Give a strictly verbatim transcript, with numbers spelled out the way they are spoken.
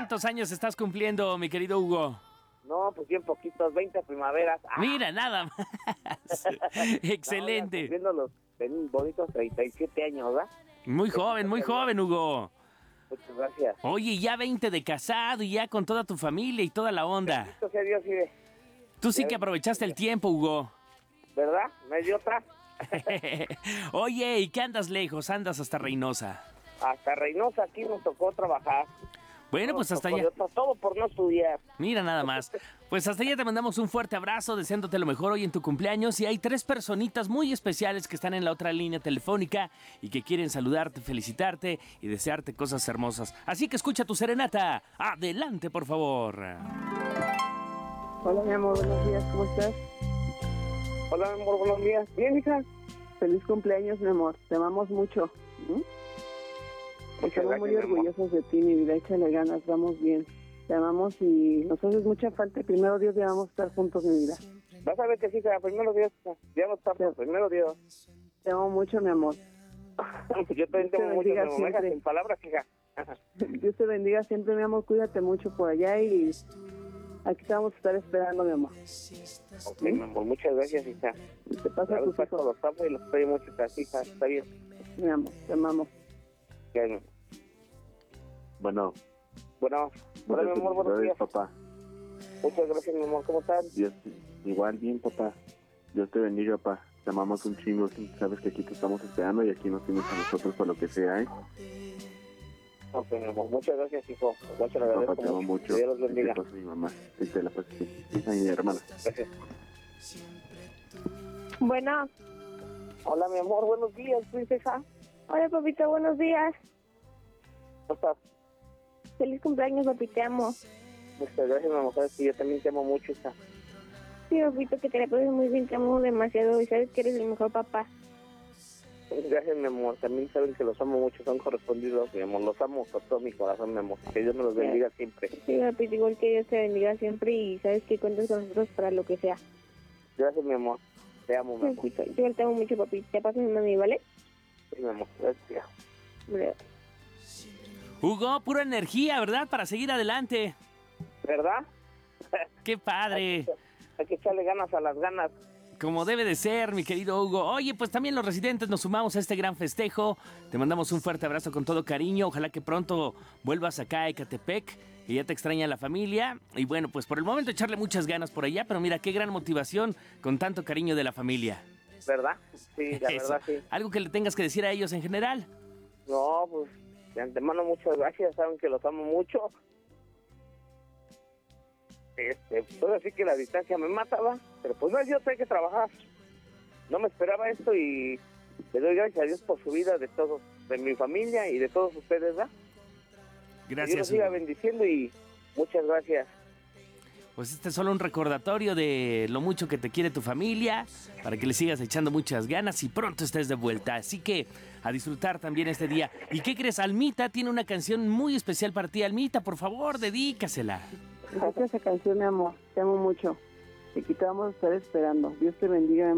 ¿Cuántos años estás cumpliendo, mi querido Hugo? No, pues bien poquitos, veinte primaveras. ¡Ah! Mira, nada más. Excelente. No, cumpliendo los bonitos treinta y siete años, ¿verdad? Muy joven, muy joven, Hugo. Muchas gracias. Oye, ya veinte de casado y ya con toda tu familia y toda la onda. Bendito sea Dios, mire. Tú sí que aprovechaste el tiempo, Hugo. ¿Verdad? ¿Me dio otra? Oye, ¿y qué andas lejos? Andas hasta Reynosa. Hasta Reynosa aquí nos tocó trabajar. Bueno, Nos pues hasta tocó allá. de todo por no estudiar. Mira nada más. Pues hasta allá te mandamos un fuerte abrazo, deseándote lo mejor hoy en tu cumpleaños. Y hay tres personitas muy especiales que están en la otra línea telefónica y que quieren saludarte, felicitarte y desearte cosas hermosas. Así que escucha tu serenata. Adelante, por favor. Hola, mi amor, buenos días, ¿cómo estás? Hola, mi amor, buenos días. Bien, hija. Feliz cumpleaños, mi amor, te amamos mucho. ¿Mm? Estamos muy orgullosos de ti, mi vida, échale ganas, vamos bien. Te amamos y nos haces mucha falta y primero Dios ya vamos a estar juntos, mi vida. Vas a ver que sí, hija, primero Dios, ya no está, Te- primero Dios. Te amo mucho, mi amor. Yo también tengo Te mucho, bendiga me dejas siempre. sin palabras, hija. Dios te bendiga siempre, mi amor, cuídate mucho por allá y aquí te vamos a estar esperando, mi amor. Ok, mi amor, muchas gracias, hija. Y te pasa a Los tus paso, hijos, los amo y los quiero mucho, hija, está bien. mi amor, te amamos. Ya, mi amor. Bueno, Bueno, hola, mi amor, buenos días. papá. Muchas gracias, mi amor, ¿cómo estás? Dios, igual bien, papá. Dios te bendiga, papá. Te amamos un chingo. Sabes que aquí te estamos esperando y aquí nos tienes a nosotros por lo que sea, ¿eh? Ok, mi amor, muchas gracias, hijo. Muchas Papá, agradezco te amo mucho. Que Dios los bendiga. Te paso mi mamá. Este, la paso a mi hermana. Gracias. Bueno, Hola, mi amor, buenos días, princesa. hola papito, buenos días. ¿Cómo estás? Feliz cumpleaños, papi, te amo. Muchas gracias, mi amor, sabes que yo también te amo mucho, hija. Sí, papito, que te la pases muy bien, te amo demasiado y sabes que eres el mejor papá. Gracias, mi amor, también saben que los amo mucho, son correspondidos, mi amor, los amo con todo mi corazón, mi amor. Que Dios me los bendiga siempre. Sí, papito, igual que Dios te bendiga siempre y sabes que cuentas con nosotros para lo que sea. Gracias, mi amor, te amo, mi Sí, amor. papito, yo igual te amo mucho, papi. Te pasas mi mami, ¿vale? Sí, mi amor, gracias. Vale. Hugo, pura energía, ¿verdad? Para seguir adelante. ¿Verdad? ¡Qué padre! Hay que echarle ganas a las ganas. Como debe de ser, mi querido Hugo. Oye, pues también los residentes nos sumamos a este gran festejo. Te mandamos un fuerte abrazo con todo cariño. Ojalá que pronto vuelvas acá a Ecatepec, que ya te extraña la familia. Y bueno, pues por el momento echarle muchas ganas por allá, pero mira, qué gran motivación con tanto cariño de la familia. ¿Verdad? Sí, la Eso. verdad, sí. ¿Algo que le tengas que decir a ellos en general? No, pues, de antemano muchas gracias, saben que los amo mucho. Este, puedo decir que la distancia me mataba, pero pues no, yo tengo que trabajar. No me esperaba esto y le doy gracias a Dios por su vida, de todos, de mi familia y de todos ustedes, ¿verdad? Que Dios los Gracias, siga Hugo. bendiciendo y muchas gracias. Pues este es solo un recordatorio de lo mucho que te quiere tu familia, para que le sigas echando muchas ganas y pronto estés de vuelta. Así que a disfrutar también este día. ¿Y qué crees? Almita tiene una canción muy especial para ti. Almita, por favor, dedícasela. Gracias a esa canción, mi amor, te amo mucho. Y aquí te vamos a estar esperando. Dios te bendiga,